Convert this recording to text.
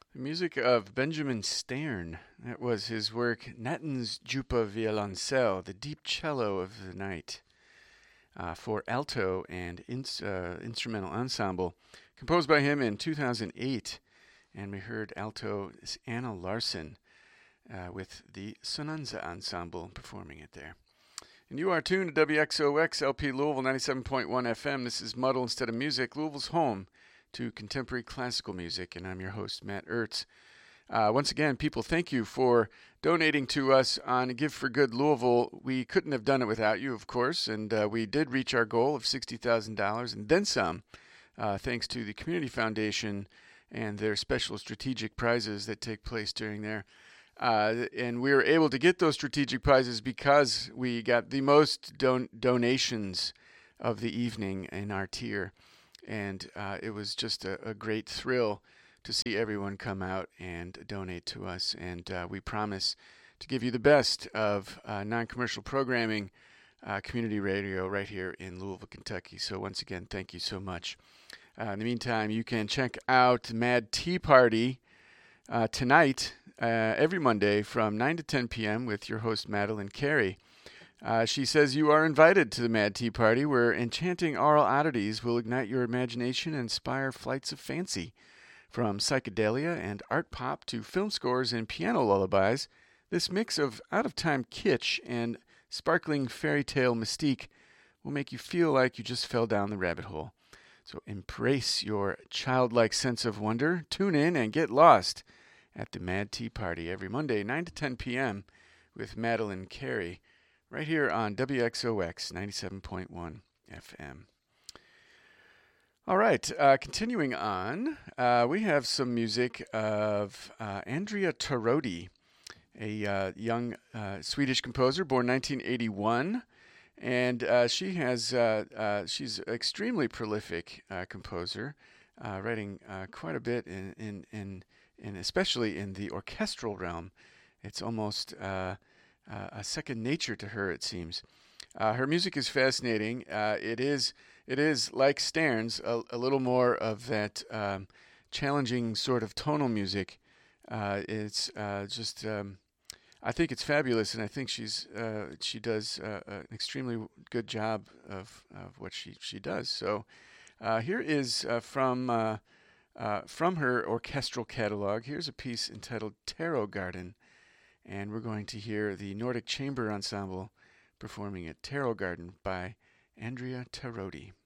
The music of Benjamin Stern. That was his work Natten's Jupa Violoncel, the deep cello of the night, for alto and instrumental ensemble, composed by him in 2008. And we heard alto Anna Larson with the Sonanza Ensemble performing it there. And you are tuned to WXOX LP Louisville 97.1 FM. This is Muddle Instead of Music, Louisville's home to contemporary classical music, and I'm your host, Matt Ertz. Once again, people, thank you for donating to us on Give for Good Louisville. We couldn't have done it without you, of course, and we did reach our goal of $60,000 and then some, thanks to the Community Foundation and their special strategic prizes that take place during there. And we were able to get those strategic prizes because we got the most donations of the evening in our tier. And it was just a great thrill to see everyone come out and donate to us. And we promise to give you the best of non-commercial programming, community radio right here in Louisville, Kentucky. So once again, thank you so much. In the meantime, you can check out Mad Tea Party tonight, every Monday from 9 to 10 p.m. with your host, Madeline Carey. She says you are invited to the Mad Tea Party, where enchanting oral oddities will ignite your imagination and inspire flights of fancy. From psychedelia and art pop to film scores and piano lullabies, this mix of out-of-time kitsch and sparkling fairy tale mystique will make you feel like you just fell down the rabbit hole. So embrace your childlike sense of wonder, tune in, and get lost at the Mad Tea Party every Monday, 9 to 10 p.m. with Madeline Carey, right here on WXOX 97.1 FM. All right, continuing on, we have some music of Andrea Tarodi, a young Swedish composer born 1981. And she's an extremely prolific composer, writing quite a bit in especially in the orchestral realm. It's almost a second nature to her, it seems. Her music is fascinating. It is like Stern's, a little more of that challenging sort of tonal music. It's just. I think it's fabulous, and I think she does an extremely good job of what she does. So here is from her orchestral catalog. Here's a piece entitled Tarot Garden, and we're going to hear the Nordic Chamber Ensemble performing it. Tarot Garden by Andrea Tarodi.